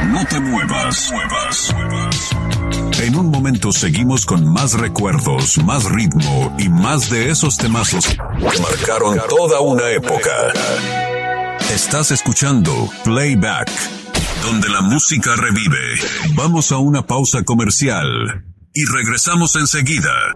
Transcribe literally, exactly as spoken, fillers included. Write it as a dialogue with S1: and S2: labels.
S1: No te muevas. En un momento seguimos con más recuerdos, más ritmo y más de esos temazos que marcaron toda una época. Estás escuchando Playback, donde la música revive. Vamos a una pausa comercial y regresamos enseguida.